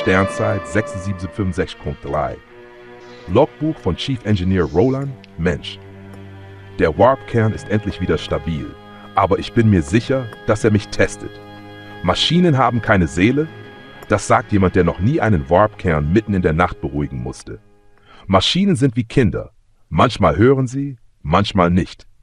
Sternzeit 7665.3. Logbuch von Chief Engineer Roland, Mensch. Der Warp-Kern ist endlich wieder stabil, aber ich bin mir sicher, dass er mich testet. Maschinen haben keine Seele? Das sagt jemand, der noch nie einen Warp-Kern mitten in der Nacht beruhigen musste. Maschinen sind wie Kinder. Manchmal hören sie, manchmal nicht.